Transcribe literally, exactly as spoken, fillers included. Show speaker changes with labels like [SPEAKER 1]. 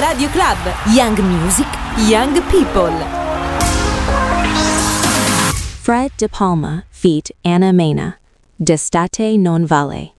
[SPEAKER 1] Radio Club. Young Music, Young People.
[SPEAKER 2] Fred De Palma feat. Anna Mena. D'estate non vale.